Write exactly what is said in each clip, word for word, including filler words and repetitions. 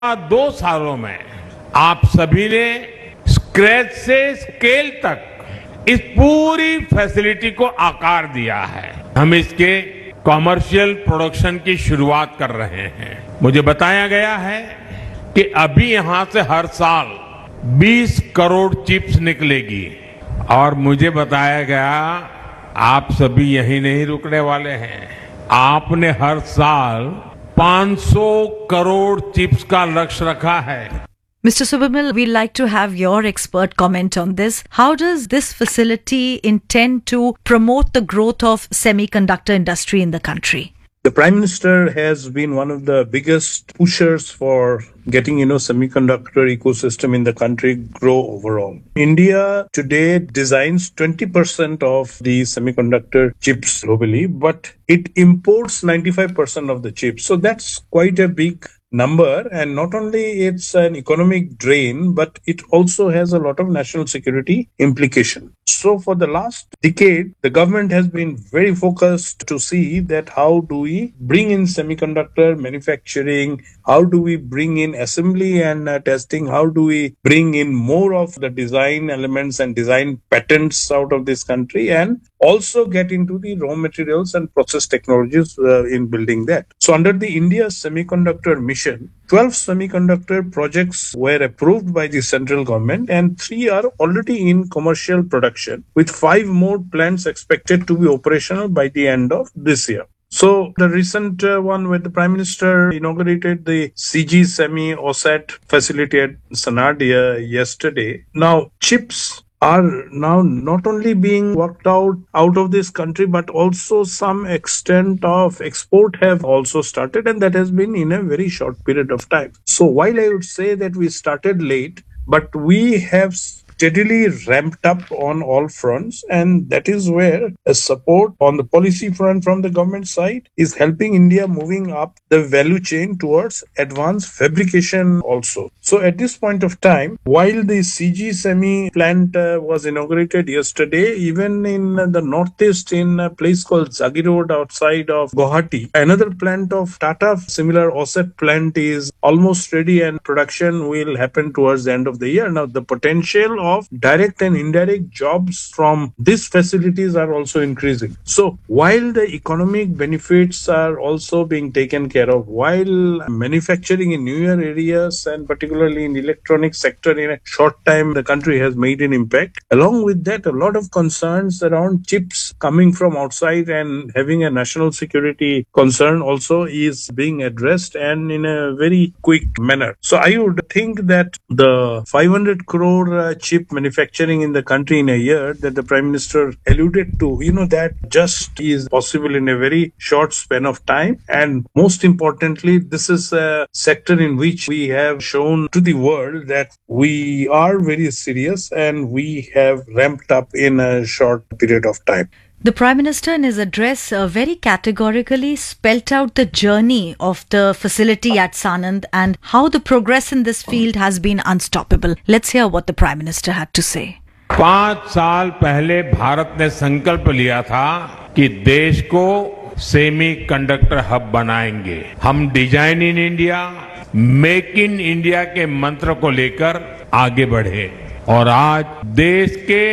दो सालों में आप सभी ने स्क्रैच से स्केल तक इस पूरी फैसिलिटी को आकार दिया है। हम इसके कॉमर्शियल प्रोडक्शन की शुरुआत कर रहे हैं। मुझे बताया गया है कि अभी यहां से हर साल बीस करोड़ चिप्स निकलेगी और मुझे बताया गया आप सभी यही नहीं रुकने वाले हैं। आपने हर साल पाँच सौ करोड़ चिप्स का लक्ष्य रखा है। Mister Subramil, we'd like to have your expert comment on this. How does this facility intend to promote the growth of semiconductor industry in the country? The Prime Minister has been one of the biggest pushers for getting, you know, semiconductor ecosystem in the country grow overall. India today designs twenty percent of the semiconductor chips globally, but it imports ninety-five percent of the chips. So that's quite a big number, and not only it's an economic drain, but it also has a lot of national security implication. So for the last decade, the government has been very focused to see that how do we bring in semiconductor manufacturing, how do we bring in assembly and uh, testing, how do we bring in more of the design elements and design patents out of this country, and also get into the raw materials and process technologies uh, in building that. So under the India Semiconductor Mission, twelve semiconductor projects were approved by the central government and three are already in commercial production, with five more plants expected to be operational by the end of this year. So the recent uh, one where the Prime Minister inaugurated the C G Semi OSAT facility at Sanadia yesterday. Now chips are now not only being worked out out of this country, but also some extent of export have also started, and that has been in a very short period of time. So while I would say that we started late, but we have steadily ramped up on all fronts, and that is where a support on the policy front from the government side is helping India moving up the value chain towards advanced fabrication also. So at this point of time, while the C G Semi plant uh, was inaugurated yesterday, even in uh, the northeast in a place called Zagi Road outside of Guwahati, another plant of Tata similar OSAT plant is almost ready and production will happen towards the end of the year. Now the potential of of direct and indirect jobs from these facilities are also increasing. So while the economic benefits are also being taken care of, while manufacturing in newer areas and particularly in electronic sector in a short time the country has made an impact, along with that a lot of concerns around chips coming from outside and having a national security concern also is being addressed, and in a very quick manner. So I would think that the five hundred crore uh, chip manufacturing in the country in a year that the Prime Minister alluded to, you know, that just is possible in a very short span of time. And most importantly, this is a sector in which we have shown to the world that we are very serious and we have ramped up in a short period of time. The Prime Minister in his address uh, very categorically spelt out the journey of the facility at Sanand and how the progress in this field has been unstoppable. Let's hear what the Prime Minister had to say. पांच साल पहले भारत ने संकल्प लिया था कि देश को सेमी कंडक्टर हब बनाएंगे। हम design in India, make in India के मंत्र को लेकर आगे बढ़े और आज देश के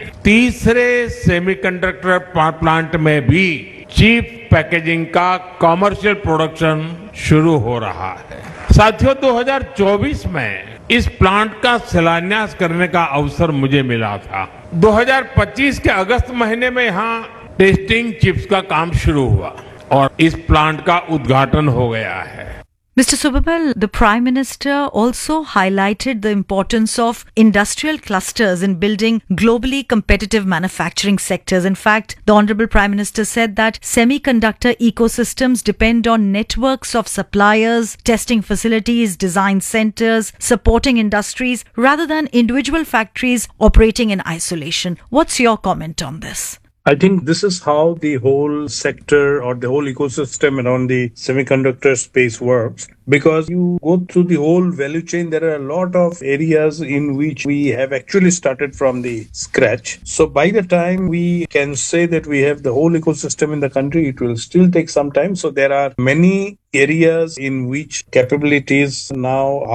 तीसरे सेमीकंडक्टर प्लांट में भी चिप पैकेजिंग का कमर्शियल प्रोडक्शन शुरू हो रहा है। साथियों, दो हज़ार चौबीस में इस प्लांट का शिलान्यास करने का अवसर मुझे मिला था। दो हज़ार पच्चीस के अगस्त महीने में यहाँ टेस्टिंग चिप्स का काम शुरू हुआ और इस प्लांट का उद्घाटन हो गया है। Mister Subramil, the Prime Minister also highlighted the importance of industrial clusters in building globally competitive manufacturing sectors. In fact, the Honorable Prime Minister said that semiconductor ecosystems depend on networks of suppliers, testing facilities, design centers, supporting industries, rather than individual factories operating in isolation. What's your comment on this? I think this is how the whole sector or the whole ecosystem around the semiconductor space works. Because you go through the whole value chain, there are a lot of areas in which we have actually started from the scratch. So by the time we can say that we have the whole ecosystem in the country, it will still take some time. So there are many areas in which capabilities now